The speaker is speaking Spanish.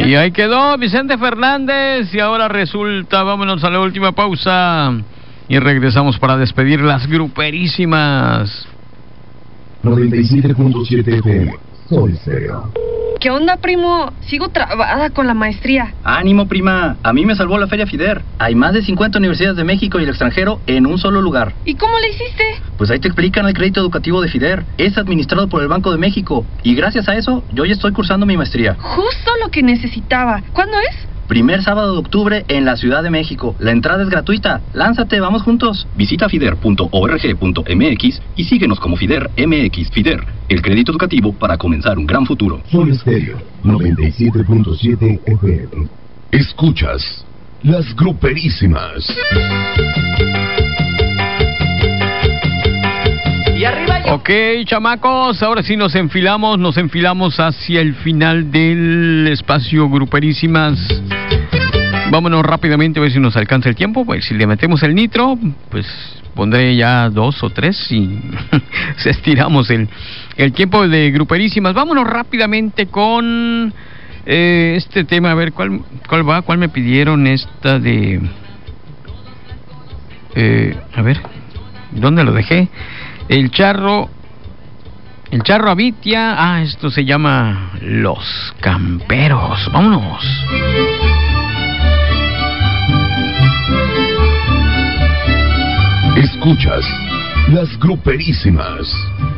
Y ahí quedó Vicente Fernández. Y ahora resulta, vámonos a la última pausa y regresamos para despedir las gruperísimas. 97.7 FM, Sol Estéreo. ¿Qué onda, primo? Sigo trabada con la maestría. Ánimo, prima. A mí me salvó la Feria FIDER. Hay más de 50 universidades de México y el extranjero en un solo lugar. ¿Y cómo le hiciste? Pues ahí te explican el crédito educativo de FIDER. Es administrado por el Banco de México. Y gracias a eso, yo ya estoy cursando mi maestría. Justo lo que necesitaba. ¿Cuándo es? Primer sábado de octubre en la Ciudad de México. La entrada es gratuita. Lánzate, vamos juntos. Visita fider.org.mx y síguenos como FIDER MX. FIDER, el crédito educativo para comenzar un gran futuro. Sol Estéreo, 97.7 FM. Escuchas las gruperísimas. Y arriba yo. Ok, chamacos, ahora sí nos enfilamos hacia el final del espacio gruperísimas. Vámonos rápidamente a ver si nos alcanza el tiempo. Pues si le metemos el nitro, pues pondré ya 2 o 3 y se estiramos el tiempo de gruperísimas. Vámonos rápidamente con este tema, a ver cuál va, cuál me pidieron esta de a ver, ¿dónde lo dejé? El charro Abitia. Esto se llama Los Camperos. Vámonos. Escuchas las gruperísimas.